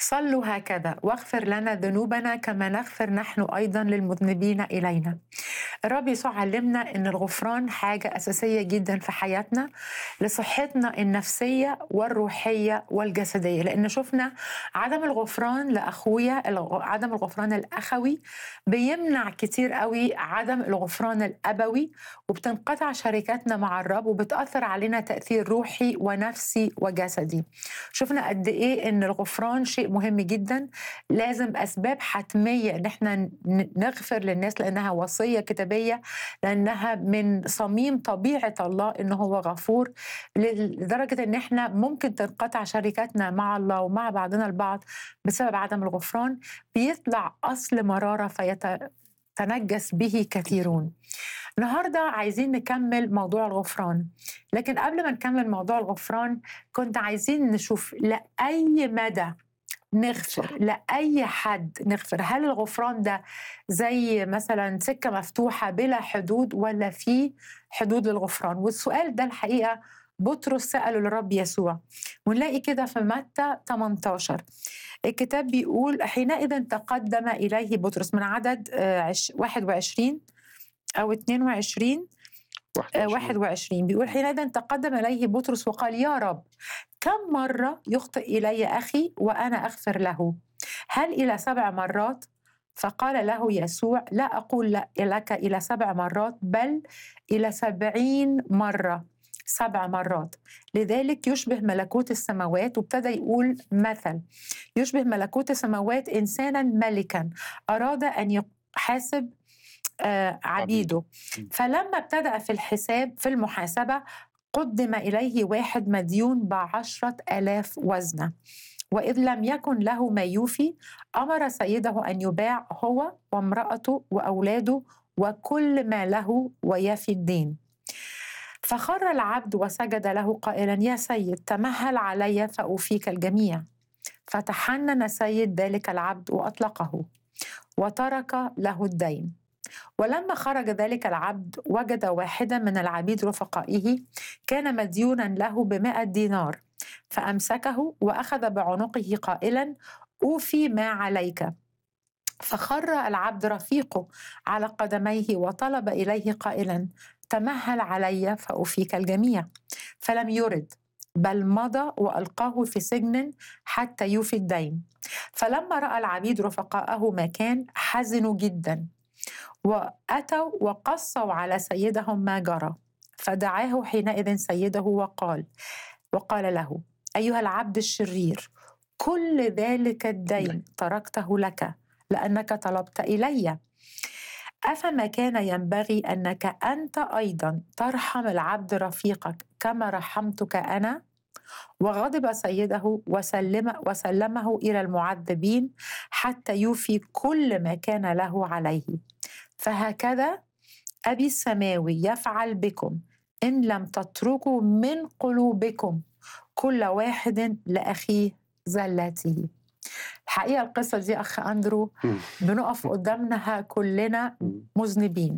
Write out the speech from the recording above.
صلوا هكذا: واغفر لنا ذنوبنا كما نغفر نحن أيضا للمذنبين إلينا. الرب يسوع علمنا إن الغفران حاجة أساسية جدا في حياتنا لصحتنا النفسية والروحية والجسدية، لأن شفنا عدم الغفران لأخويا، عدم الغفران الأخوي بيمنع كتير قوي عدم الغفران الأبوي، وبتنقطع شركاتنا مع الرب وبتأثر علينا تأثير روحي ونفسي وجسدي. شفنا قد إيه إن الغفران شيء مهم جدا، لازم أسباب حتمية إن احنا نغفر للناس لأنها وصية كتابية، لأنها من صميم طبيعة الله إنه هو غفور، لدرجة إن احنا ممكن تنقطع شركاتنا مع الله ومع بعضنا البعض بسبب عدم الغفران. بيطلع أصل مرارة فيتنجس به كثيرون. النهاردة عايزين نكمل موضوع الغفران، لكن قبل ما نكمل موضوع الغفران كنت عايزين نشوف لأي مدى نغفر لأي حد نغفر. هل الغفران ده زي مثلا سكة مفتوحة بلا حدود، ولا في حدود للغفران؟ والسؤال ده الحقيقة بطرس سأله للرب يسوع، ونلاقي كده في متى 18 الكتاب بيقول: حينئذ تقدم إليه بطرس، من عدد 21 أو 22 21 بيقول: حينئذ تقدم إليه بطرس وقال: يا رب، كم مرة يخطئ إلي أخي وأنا أغفر له؟ هل إلى 7 مرات؟ فقال له يسوع: لا أقول لك إلى 7 مرات، بل إلى 70 مرة، 7 مرات. لذلك يشبه ملكوت السماوات، وابتدى يقول مثل يشبه ملكوت السماوات إنسانا ملكا أراد أن يحاسب عبيده. فلما ابتدأ في المحاسبة قدم إليه واحد مديون ب10,000 وزنة، وإذ لم يكن له ما يوفي أمر سيده أن يباع هو وامرأته وأولاده وكل ما له ويفي الدين. فخر العبد وسجد له قائلا: يا سيد، تمهل علي فأوفيك الجميع. فتحنن سيد ذلك العبد وأطلقه وترك له الدين. ولما خرج ذلك العبد وجد واحدا من العبيد رفقائه كان مديونا له ب100 دينار، فأمسكه وأخذ بعنقه قائلا: أوفي ما عليك. فخر العبد رفيقه على قدميه وطلب إليه قائلا: تمهل علي فأوفيك الجميع. فلم يرد، بل مضى وألقاه في سجن حتى يوفي الدين. فلما رأى العبيد رفقاءه ما كان حزنوا جدا، وأتوا وقصوا على سيدهم ما جرى. فدعاه حينئذ سيده وقال له: أيها العبد الشرير، كل ذلك الدين تركته لك لأنك طلبت إلي. أفما كان ينبغي أنك أنت أيضا ترحم العبد رفيقك كما رحمتك أنا؟ وغضب سيده وسلمه إلى المعذبين حتى يوفي كل ما كان له عليه. فهكذا أبي السماوي يفعل بكم إن لم تتركوا من قلوبكم كل واحد لأخيه زلته. الحقيقة القصة دي أخ أندرو بنقف قدامها كلنا مذنبين،